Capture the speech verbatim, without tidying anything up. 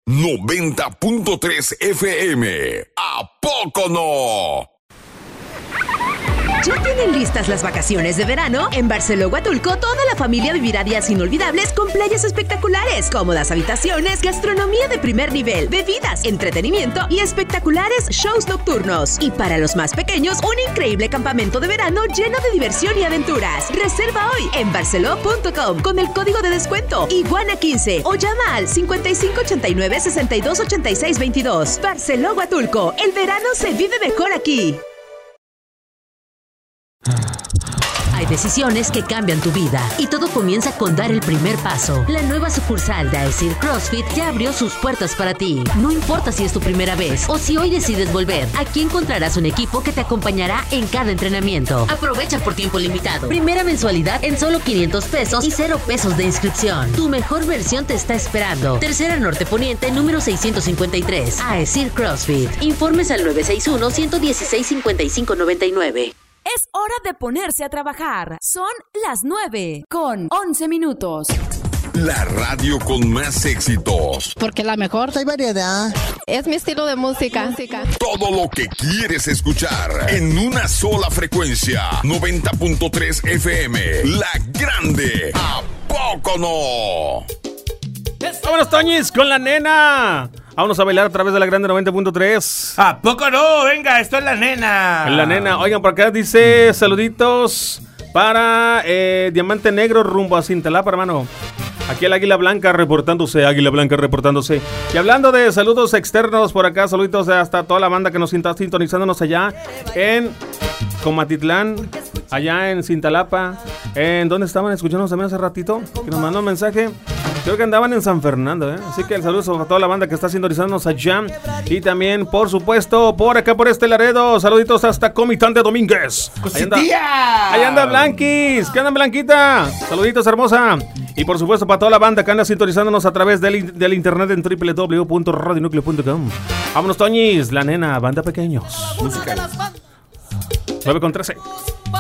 noventa punto tres F M. ¿A poco no? ¿Ya tienen listas las vacaciones de verano? En Barceló Huatulco, toda la familia vivirá días inolvidables con playas espectaculares, cómodas habitaciones, gastronomía de primer nivel, bebidas, entretenimiento y espectaculares shows nocturnos. Y para los más pequeños, un increíble campamento de verano lleno de diversión y aventuras. Reserva hoy en barceló punto com con el código de descuento Iguana quince o llama al cincuenta y cinco ochenta y nueve sesenta y dos ochenta y seis veintidós. Barceló Huatulco, el verano se vive mejor aquí. Hay decisiones que cambian tu vida y todo comienza con dar el primer paso. La nueva sucursal de AESIR CrossFit ya abrió sus puertas para ti. No importa si es tu primera vez o si hoy decides volver, aquí encontrarás un equipo que te acompañará en cada entrenamiento. Aprovecha por tiempo limitado. Primera mensualidad en solo quinientos pesos y cero pesos de inscripción. Tu mejor versión te está esperando. Tercera Norte Poniente, número seiscientos cincuenta y tres. AESIR CrossFit. Informes al nueve seis uno, uno uno seis, cinco cinco nueve nueve. Es hora de ponerse a trabajar. Son las nueve con once minutos. La radio con más éxitos. Porque la mejor. Hay variedad. Es mi estilo de música. Todo lo que quieres escuchar en una sola frecuencia. noventa punto tres F M. La Grande. ¿A poco no? Vámonos, Toñis, con la nena. Vámonos a bailar a través de la Grande noventa punto tres. ¿A poco no? Venga, esto es la nena. La nena. Oigan, por acá dice saluditos para eh, Diamante Negro rumbo a Cintalapa, hermano. Aquí el Águila Blanca reportándose, Águila Blanca reportándose. Y hablando de saludos externos por acá, saluditos hasta toda la banda que nos está sintonizándonos allá en Comatitlán, allá en Cintalapa. ¿En dónde estaban escuchándonos también hace ratito? Que nos mandó un mensaje. Creo que andaban en San Fernando, ¿eh? Así que el saludo a toda la banda que está sintonizándonos allá. Y también, por supuesto, por acá, por este Laredo. Saluditos hasta Comitán de Domínguez. Ahí anda, ahí anda Blanquis. ¿Qué anda, Blanquita? Saluditos, hermosa. Y por supuesto, para toda la banda que anda sintonizándonos a través del, del internet en doble u doble u doble u punto radio núcleo punto com. Vámonos, Toñis. La nena, banda pequeños. Música. nueve con trece.